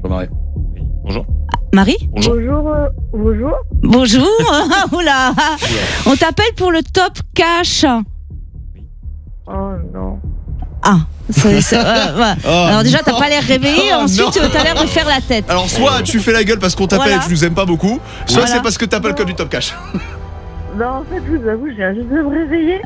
Marie. Bonjour. Marie ? Bonjour. Bonjour. Oula. On t'appelle pour le top cash. Oh non. Ah. Ouais. Oh, Alors déjà, t'as non. pas l'air réveillé. Oh, ensuite, non. t'as l'air de faire la tête. Alors, soit tu fais la gueule parce qu'on t'appelle Voilà. et tu nous aimes pas beaucoup, soit Voilà. c'est parce que t'as pas le code du top cash. Non, en fait, je vous avoue, je viens juste de me réveiller.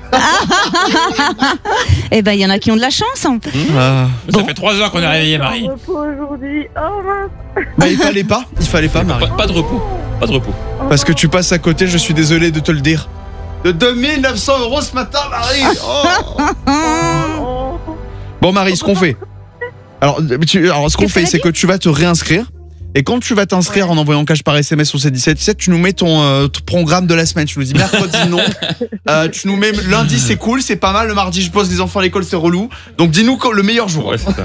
Eh ben, il y en a qui ont de la chance. Ça Bon. fait 3 heures qu'on est réveillé, Marie. En repos aujourd'hui. Oh mince. Bah, il fallait pas, Marie. Pas de repos. Pas de repos. Parce que tu passes à côté, je suis désolé de te le dire. De 2900 € ce matin, Marie. Oh. Oh. Bon, Marie, ce qu'on fait. Alors, ce qu'on Qu'est-ce fait, qu'elle a c'est dit que tu vas te réinscrire. Et quand tu vas t'inscrire en envoyant cash par SMS au 71717, tu nous mets ton programme de la semaine. Tu nous dis mercredi non. Tu nous mets lundi c'est cool, c'est pas mal. Le mardi je pose les enfants à l'école, c'est relou. Donc dis-nous le meilleur jour. Ouais, c'est ça.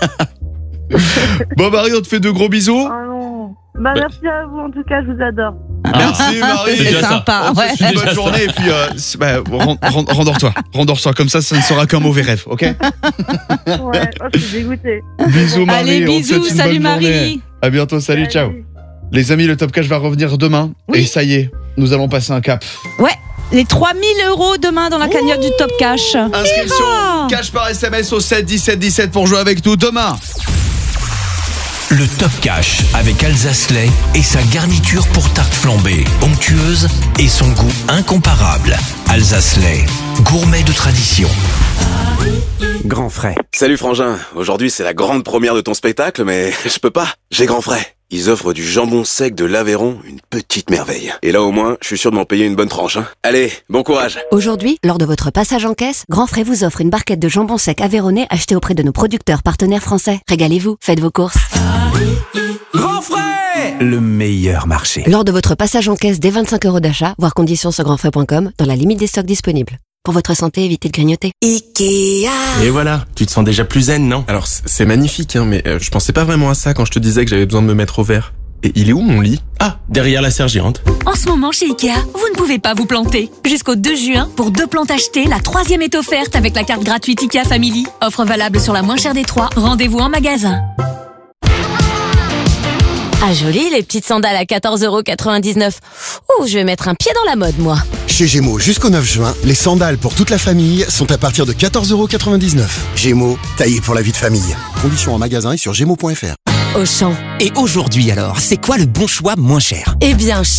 Bon Marie, on te fait de gros bisous. Oh non. Bah, merci à vous, en tout cas, je vous adore. Merci Marie. C'est déjà ça. sympa. On te Ouais. souhaite une bonne journée et puis rendors-toi. Rendors-toi comme ça ne sera qu'un mauvais rêve, ok? Ouais, oh, je suis dégoûtée. Bisous Marie. Allez, on te bisous. souhaite une Salut bonne journée. Marie. À bientôt, salut, ciao. Les amis, le Top Cash va revenir demain. Oui. Et ça y est, nous allons passer un cap. Les 3000 € demain dans la cagnotte du top cash. Inscription Ah. cash par SMS au 71717 pour jouer avec nous demain. Le Top Cash avec Alsace Lait et sa garniture pour tarte flambée, onctueuse et son goût incomparable. Alsace Lait, gourmet de tradition. Grand frais. Salut Frangin, aujourd'hui c'est la grande première de ton spectacle, mais je peux pas, j'ai Grand Frais. Ils offrent du jambon sec de l'Aveyron, une petite merveille. Et là au moins, je suis sûr de m'en payer une bonne tranche. Hein. Allez, bon courage. Aujourd'hui, lors de votre passage en caisse, Grand Frais vous offre une barquette de jambon sec aveyronnais achetée auprès de nos producteurs partenaires français. Régalez-vous, faites vos courses. Grand frais. Le meilleur marché. Lors de votre passage en caisse dès 25 € d'achat, voir conditions sur grandfrais.com, dans la limite des stocks disponibles. Pour votre santé, évitez de grignoter. Et voilà, tu te sens déjà plus zen, non? Alors c'est magnifique, hein, mais je pensais pas vraiment à ça quand je te disais que j'avais besoin de me mettre au vert. Et il est où mon lit? Ah, derrière la sergérante. En ce moment chez Ikea, vous ne pouvez pas vous planter. Jusqu'au 2 juin, pour 2 plantes achetées, la 3e est offerte avec la carte gratuite Ikea Family. Offre valable sur la moins chère des 3. Rendez-vous en magasin. Ah joli, les petites sandales à 14,99 €. Ouh, je vais mettre un pied dans la mode, moi. Chez Gémeaux, jusqu'au 9 juin, les sandales pour toute la famille sont à partir de 14,99 €. Gémeaux, taillé pour la vie de famille. Conditions en magasin et sur gémeaux.fr. Auchan. Et aujourd'hui alors, c'est quoi le bon choix moins cher? Eh bien,